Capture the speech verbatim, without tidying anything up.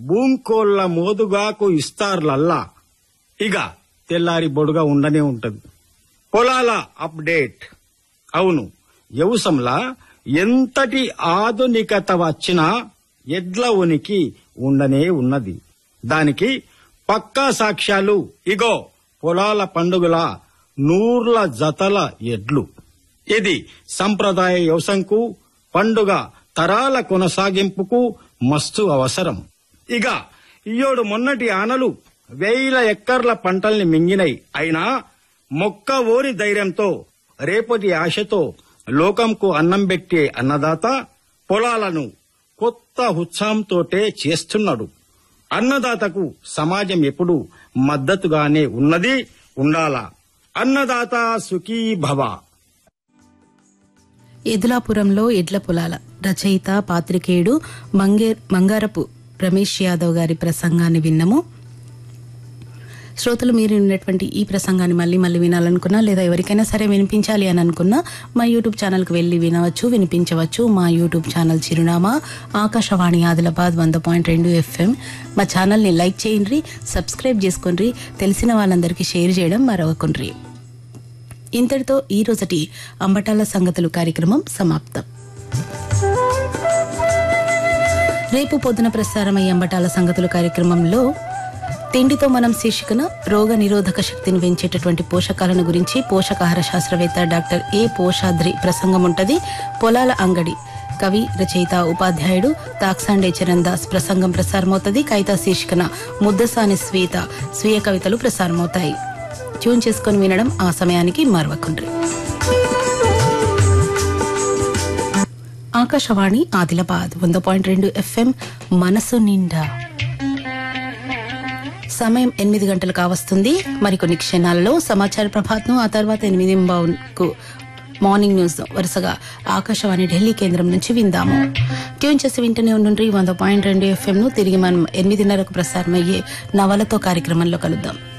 భూంకోళ్ల మోదుగాకు ఇస్తార్లల్లా ఇక తెల్లారి బొడుగా ఉండనే ఉంటది. పొలాల అప్డేట్. అవును, వ్యవసాయంలా ఎంతటి ఆధునికత వచ్చినా ఎడ్ల ఉనికి ఉండనే ఉన్నది. దానికి పక్కా సాక్ష్యాలు ఇగో పొలాల పండుగల నూర్ల జతల ఎడ్లు. ఇది సంప్రదాయ వ్యవసాయంకు, పండుగ తరాల కొనసాగింపుకు మస్తు అవసరం. ఇక ఇయోడు మొన్నటి ఆనలు వేల ఎక్కర్ల పంటల్ని మింగినై. అయినా మొక్క ఓరి ధైర్యంతో, రేపటి ఆశతో లోకంకు అన్నం పెట్టే అన్నదాత పొలాలను కొత్త ఉత్సాహంతోటే చేస్తున్నాడు. అన్నదాతకు సమాజం ఎప్పుడు మద్దతుగానే ఉన్నది, ఉండాలా. అన్నదాత సుఖీ భవ. ఎదులాపురంలో ఎడ్ల పొలాల రచయిత పాత్రికేయుడు మంగే మంగారపు రమేష్ యాదవ్ గారి ప్రసంగాన్ని విన్నాము. శ్రోతలు మీరు విన్నటువంటి ఈ ప్రసంగాన్ని మళ్ళీ మళ్ళీ వినాలనుకున్నా లేదా ఎవరికైనా సరే వినిపించాలి అని అనుకున్నా మా యూట్యూబ్ ఛానల్కి వెళ్ళి వినవచ్చు, వినిపించవచ్చు. మా యూట్యూబ్ ఛానల్ చిరునామా ఆకాశవాణి ఆదిలాబాద్ వంద పాయింట్ రెండు ఎఫ్ఎం. మా ఛానల్ని లైక్ చేయండి, సబ్స్క్రైబ్ చేసుకోండి, తెలిసిన వాళ్ళందరికీ షేర్ చేయడం మరవకుండ్రి. ఇంతటితో ఈ రోజటి అంబటాల సంగతులు కార్యక్రమం సమాప్తం. రేపు పొద్దున ప్రసారమయ్యే అంబటాల సంగతులు కార్యక్రమంలో తిండితో మనం శీర్షికన రోగ నిరోధక శక్తిని పెంచేటటువంటి పోషకాలను గురించి పోషకాహార శాస్త్రవేత్త డాక్టర్ ఏ పోషాద్రి ప్రసంగం ఉంటది. పొలాల అంగడి కవి, రచయిత, ఉపాధ్యాయుడు తాక్సాండే చరణ్ దాస్ ప్రసంగం ప్రసారమవుతుంది. కవితా శీర్షికన ముద్దసాని శ్వేత స్వీయ కవితలు ప్రసారమవుతాయి. ట్యూన్ చేసుకుని వినడం ఆ సమయానికి మరవకుండ్రి. ఆకాశవాణి ఆదిలాబాద్ వంద పాయింట్ రెండు ఎఫ్ఎం మనసు నిండా. సమయం ఎనిమిది గంటలు కావస్తుంది. మరికొన్ని క్షణాలలో సమాచార ప్రభాత్ను, ఆ తర్వాత ఎనిమిది బావుకు మార్నింగ్ న్యూస్ వరుసగా ఆకాశవాణి ఢిల్లీ కేంద్రం నుంచి విందాము. ట్యూన్ చేసి వింటూనే ఉండండి వంద పాయింట్ రెండు ఎఫ్ఎం ను. తిరిగి మనం ఎనిమిదిన్నరకు ప్రసారమయ్యే నవలతో కార్యక్రమంలో కలుద్దాం.